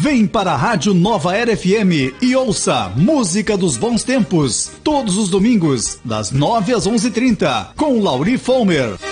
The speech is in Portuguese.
Vem para a Rádio Nova Era FM e ouça Música dos Bons Tempos, todos os domingos, das 9 às 11h30, com Lauri Fomer.